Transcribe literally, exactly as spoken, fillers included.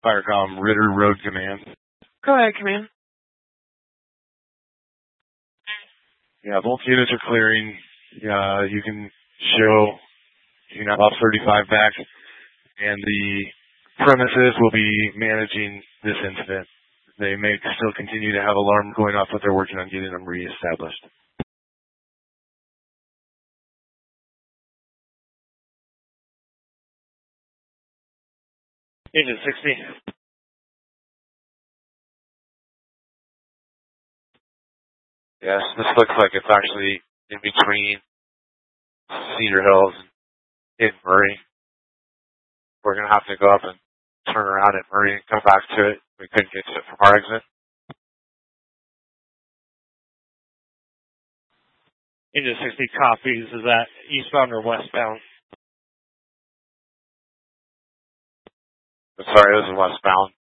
Firecom Ritter Road Command. Go ahead, Command. Yeah, both units are clearing. Uh, you can show, you can have off thirty-five back, and the premises will be managing this incident. They may still continue to have alarms going off, but they're working on getting them reestablished. Agent sixty. Yes, this looks like it's actually in between Cedar Hills and Murray. We're going to have to go up and turn around at Murray and come back to it. We couldn't get to it from our exit. Agent sixty copies. Is that eastbound or westbound? I'm sorry, this is westbound.